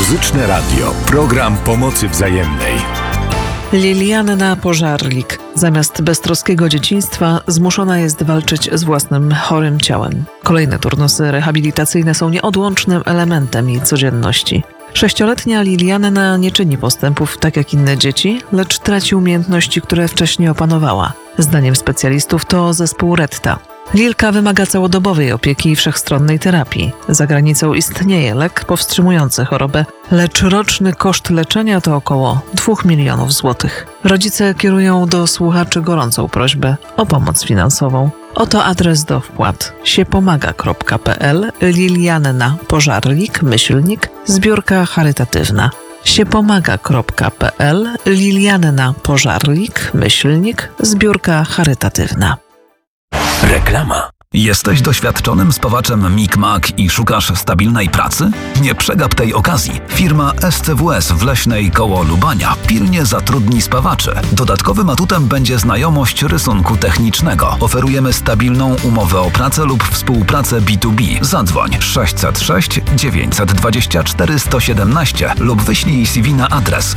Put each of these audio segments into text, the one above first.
Muzyczne Radio. Program pomocy wzajemnej. Lilianna Pożarlik zamiast beztroskiego dzieciństwa zmuszona jest walczyć z własnym chorym ciałem. Kolejne turnusy rehabilitacyjne są nieodłącznym elementem jej codzienności. 6-letnia Lilianna nie czyni postępów tak jak inne dzieci, lecz traci umiejętności, które wcześniej opanowała. Zdaniem specjalistów to zespół Retta. Lilka wymaga całodobowej opieki i wszechstronnej terapii. Za granicą istnieje lek powstrzymujący chorobę, lecz roczny koszt leczenia to około 2 milionów złotych. Rodzice kierują do słuchaczy gorącą prośbę o pomoc finansową. Oto adres do wpłat: siepomaga.pl Lilianna Pożarlik zbiórka charytatywna. siepomaga.pl Lilianna Pożarlik zbiórka charytatywna. Reklama. Jesteś doświadczonym spawaczem Mik-Mak i szukasz stabilnej pracy? Nie przegap tej okazji. Firma SCWS w Leśnej koło Lubania pilnie zatrudni spawaczy. Dodatkowym atutem będzie znajomość rysunku technicznego. Oferujemy stabilną umowę o pracę lub współpracę B2B. Zadzwoń 606 924 117 lub wyślij CV na adres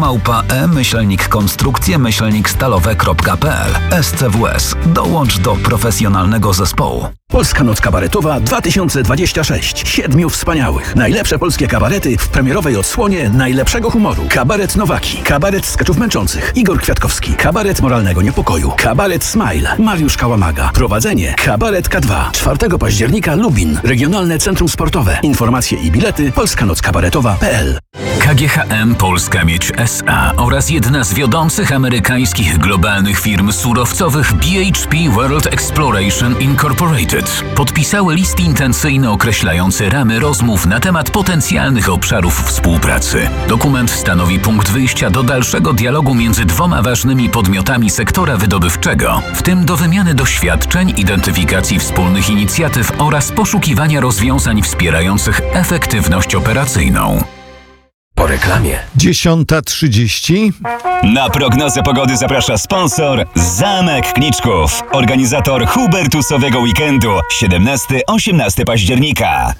biuro@konstrukcje-stalowe.pl. SCWS. Dołącz do profesjonalnego zespołu. Polska Noc Kabaretowa 2026. 7 wspaniałych. Najlepsze polskie kabarety w premierowej odsłonie najlepszego humoru. Kabaret Nowaki, kabaret skeczów męczących, Igor Kwiatkowski, kabaret moralnego niepokoju, kabaret Smile, Mariusz Kałamaga. Prowadzenie Kabaret K2. 4 października Lubin, Regionalne Centrum Sportowe. Informacje i bilety polskanockabaretowa.pl. KGHM Polska Miedź S.A. oraz jedna z wiodących amerykańskich globalnych firm surowcowych BHP World Exploration Incorporated podpisały list intencyjny określający ramy rozmów na temat potencjalnych obszarów współpracy. Dokument stanowi punkt wyjścia do dalszego dialogu między dwoma ważnymi podmiotami sektora wydobywczego, w tym do wymiany doświadczeń, identyfikacji wspólnych inicjatyw oraz poszukiwania rozwiązań wspierających efektywność operacyjną. Po reklamie. 10:30. Na prognozę pogody zaprasza sponsor Zamek Kniczków, organizator Hubertusowego Weekendu 17-18 października.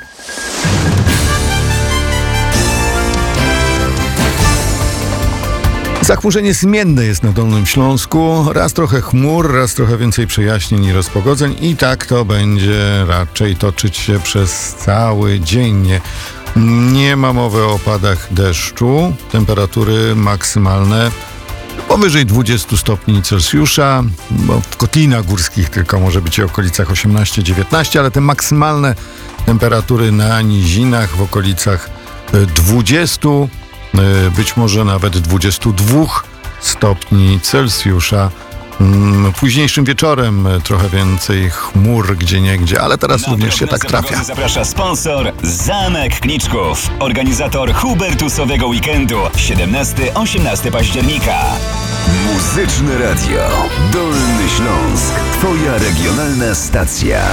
Zachmurzenie zmienne jest na Dolnym Śląsku. Raz trochę chmur, raz trochę więcej przejaśnień i rozpogodzeń. I tak to będzie raczej toczyć się przez cały dzień. Nie ma mowy o opadach deszczu. Temperatury maksymalne powyżej 20 stopni Celsjusza, bo w kotlinach górskich tylko może być w okolicach 18-19, ale te maksymalne temperatury na nizinach w okolicach 20, być może nawet 22 stopni Celsjusza. Późniejszym wieczorem trochę więcej chmur gdzieniegdzie, ale teraz również się tak trafia. Zaprasza sponsor Zamek Kniczków, organizator Hubertusowego Weekendu 17-18 października. Muzyczne Radio. Dolny Śląsk. Twoja regionalna stacja.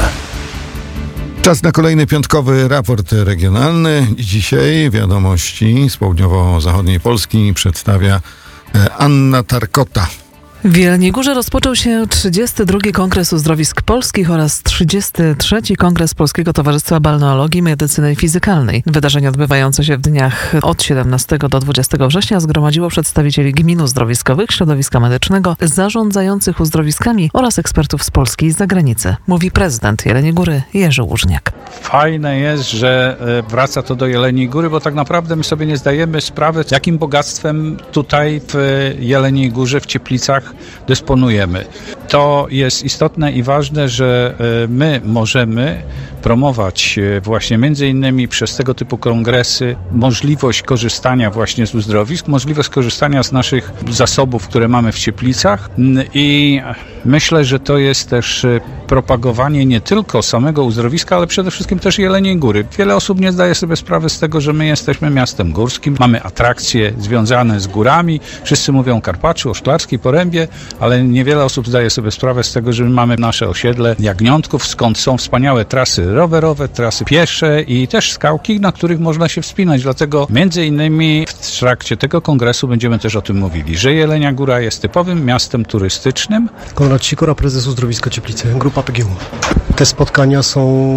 Czas na kolejny piątkowy raport regionalny. Dzisiaj wiadomości z południowo-zachodniej Polski przedstawia Anna Tarkota. W Jeleniej Górze rozpoczął się 32. Kongres Uzdrowisk Polskich oraz 33. Kongres Polskiego Towarzystwa Balneologii, Medycyny Fizykalnej. Wydarzenie odbywające się w dniach od 17 do 20 września zgromadziło przedstawicieli gmin uzdrowiskowych, środowiska medycznego, zarządzających uzdrowiskami oraz ekspertów z Polski i z zagranicy. Mówi prezydent Jeleniej Góry Jerzy Łużniak. Fajne jest, że wraca to do Jeleniej Góry, bo tak naprawdę my sobie nie zdajemy sprawy, jakim bogactwem tutaj w Jeleniej Górze, w Cieplicach dysponujemy. To jest istotne i ważne, że my możemy promować właśnie między innymi przez tego typu kongresy możliwość korzystania właśnie z uzdrowisk, możliwość korzystania z naszych zasobów, które mamy w Cieplicach i myślę, że to jest też propagowanie nie tylko samego uzdrowiska, ale przede wszystkim też Jeleniej Góry. Wiele osób nie zdaje sobie sprawy z tego, że my jesteśmy miastem górskim, mamy atrakcje związane z górami, wszyscy mówią Karpaczu, o Szklarskiej Porębie, ale niewiele osób zdaje sobie sprawę z tego, że my mamy nasze osiedle Jagniątków, skąd są wspaniałe trasy rowerowe, trasy piesze i też skałki, na których można się wspinać. Dlatego między innymi w trakcie tego kongresu będziemy też o tym mówili, że Jelenia Góra jest typowym miastem turystycznym. Konrad Sikora, prezes Uzdrowiska Cieplice, grupa PGU. Te spotkania są jedną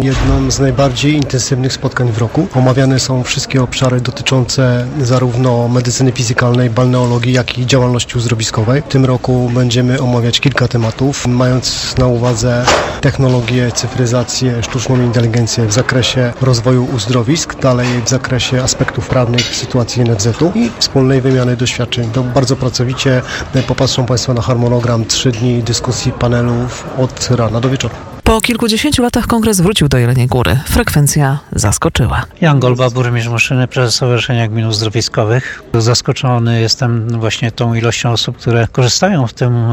z najbardziej intensywnych spotkań w roku. Omawiane są wszystkie obszary dotyczące zarówno medycyny fizykalnej, balneologii, jak i działalności uzdrowiskowej. W tym roku będziemy omawiać kilka tematów, mając na uwadze technologię, cyfryzację, sztuczną inteligencję w zakresie rozwoju uzdrowisk, dalej w zakresie aspektów prawnych sytuacji NFZ-u i wspólnej wymiany doświadczeń. To bardzo pracowicie popatrzą Państwo na harmonogram 3 dni dyskusji panelów od rana do wieczoru. Po kilkudziesięciu latach kongres wrócił do Jeleniej Góry. Frekwencja zaskoczyła. Jan Golba, burmistrz Muszyny, prezes Stowarzyszenia Gmin Uzdrowiskowych. Zaskoczony jestem właśnie tą ilością osób, które korzystają w tym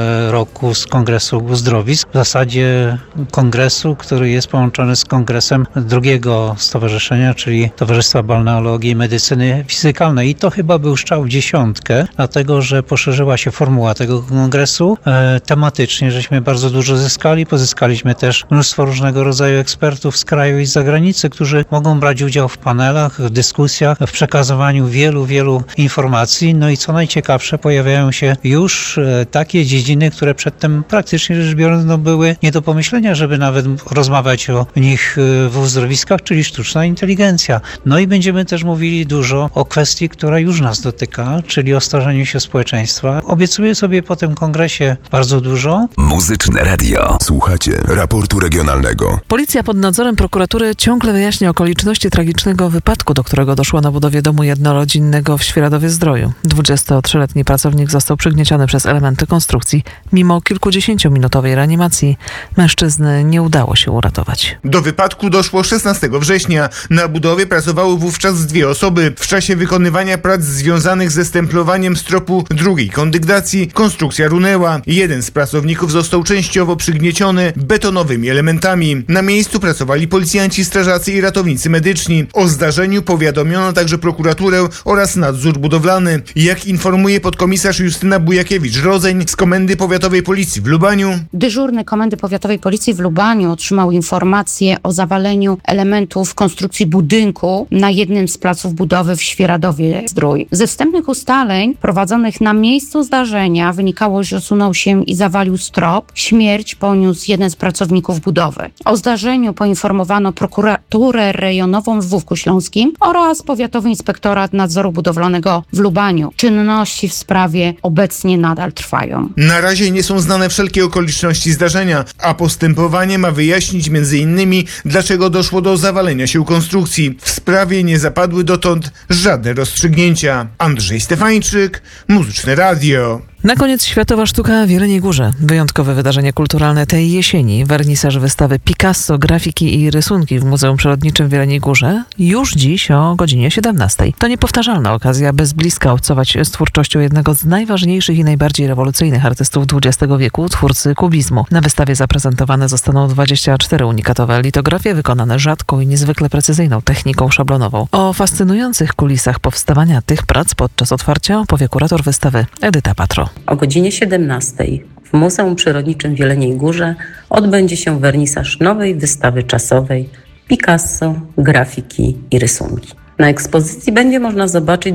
roku z kongresu uzdrowisk. W zasadzie kongresu, który jest połączony z kongresem drugiego stowarzyszenia, czyli Towarzystwa Balneologii i Medycyny Fizykalnej. I to chyba był strzał w dziesiątkę, dlatego że poszerzyła się formuła tego kongresu. Tematycznie żeśmy bardzo dużo zyskali. Pozyskaliśmy też mnóstwo różnego rodzaju ekspertów z kraju i z zagranicy, którzy mogą brać udział w panelach, w dyskusjach, w przekazywaniu wielu informacji. No i co najciekawsze, pojawiają się już takie dziedziny, które przedtem praktycznie rzecz biorąc były nie do pomyślenia, żeby nawet rozmawiać o nich w uzdrowiskach, czyli sztuczna inteligencja. No i będziemy też mówili dużo o kwestii, która już nas dotyka, czyli o starzeniu się społeczeństwa. Obiecuję sobie po tym kongresie bardzo dużo. Muzyczne radio. Słuchacie raportu regionalnego. Policja pod nadzorem prokuratury ciągle wyjaśnia okoliczności tragicznego wypadku, do którego doszło na budowie domu jednorodzinnego w Świeradowie-Zdroju. 23-letni pracownik został przygnieciony przez elementy konstrukcji. Mimo kilkudziesięciominutowej reanimacji mężczyzny nie udało się uratować. Do wypadku doszło 16 września. Na budowie pracowały wówczas 2 osoby. W czasie wykonywania prac związanych ze stemplowaniem stropu drugiej kondygnacji konstrukcja runęła. Jeden z pracowników został częściowo przygnieciony betonowymi elementami. Na miejscu pracowali policjanci, strażacy i ratownicy medyczni. O zdarzeniu powiadomiono także prokuraturę oraz nadzór budowlany. Jak informuje podkomisarz Justyna Bujakiewicz-Rodzeń z Komendy Powiatowej Policji w Lubaniu. Dyżurny Komendy Powiatowej Policji w Lubaniu otrzymał informację o zawaleniu elementów konstrukcji budynku na jednym z placów budowy w Świeradowie-Zdrój. Ze wstępnych ustaleń prowadzonych na miejscu zdarzenia wynikało, że osunął się i zawalił strop. Śmierć poniósł jeden z pracowników budowy. O zdarzeniu poinformowano prokuraturę rejonową w Wówku Śląskim oraz Powiatowy Inspektorat Nadzoru Budowlanego w Lubaniu. Czynności w sprawie obecnie nadal trwają. Na razie nie są znane wszelkie okoliczności zdarzenia, a postępowanie ma wyjaśnić m.in. dlaczego doszło do zawalenia się konstrukcji. W sprawie nie zapadły dotąd żadne rozstrzygnięcia. Andrzej Stefańczyk, Muzyczne Radio. Na koniec światowa sztuka w Jeleniej Górze. Wyjątkowe wydarzenie kulturalne tej jesieni. Wernisaż wystawy Picasso, grafiki i rysunki w Muzeum Przyrodniczym w Jeleniej Górze już dziś o godzinie 17. To niepowtarzalna okazja, by z bliska obcować z twórczością jednego z najważniejszych i najbardziej rewolucyjnych artystów XX wieku, twórcy kubizmu. Na wystawie zaprezentowane zostaną 24 unikatowe litografie wykonane rzadką i niezwykle precyzyjną techniką szablonową. O fascynujących kulisach powstawania tych prac podczas otwarcia opowie kurator wystawy Edyta Patro. O godzinie 17 w Muzeum Przyrodniczym w Jeleniej Górze odbędzie się wernisaż nowej wystawy czasowej Picasso, grafiki i rysunki. Na ekspozycji będzie można zobaczyć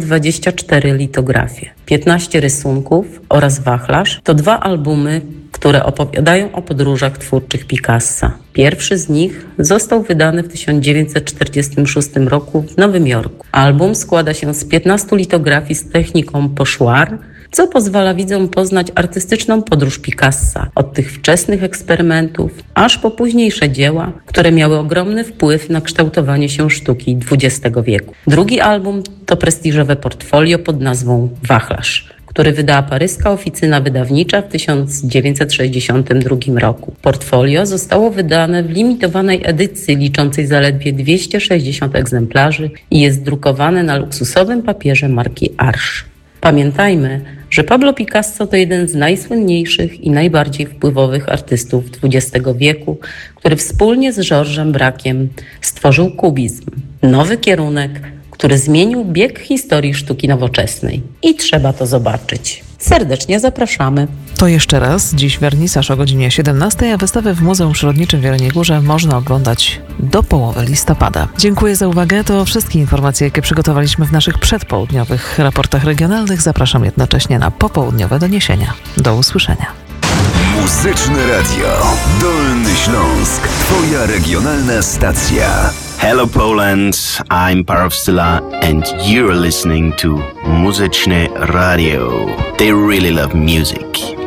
24 litografie, 15 rysunków oraz wachlarz. To 2 albumy, które opowiadają o podróżach twórczych Picassa. Pierwszy z nich został wydany w 1946 roku w Nowym Jorku. Album składa się z 15 litografii z techniką pochoir, co pozwala widzom poznać artystyczną podróż Picassa od tych wczesnych eksperymentów, aż po późniejsze dzieła, które miały ogromny wpływ na kształtowanie się sztuki XX wieku. Drugi album to prestiżowe portfolio pod nazwą Wachlarz, który wydała paryska oficyna wydawnicza w 1962 roku. Portfolio zostało wydane w limitowanej edycji liczącej zaledwie 260 egzemplarzy i jest drukowane na luksusowym papierze marki Arches. Pamiętajmy, że Pablo Picasso to jeden z najsłynniejszych i najbardziej wpływowych artystów XX wieku, który wspólnie z Georgesem Braquem stworzył kubizm, nowy kierunek, który zmienił bieg historii sztuki nowoczesnej. I trzeba to zobaczyć. Serdecznie zapraszamy. To jeszcze raz, dziś wernisaż o godzinie 17, a wystawę w Muzeum Przyrodniczym w Jeleniej Górze można oglądać do połowy listopada. Dziękuję za uwagę. To wszystkie informacje, jakie przygotowaliśmy w naszych przedpołudniowych raportach regionalnych. Zapraszam jednocześnie na popołudniowe doniesienia. Do usłyszenia. Muzyczne Radio. Dolny Śląsk. Twoja regionalna stacja. Hello Poland, I'm Parowstyla and you're listening to Muzyczne Radio. They really love music.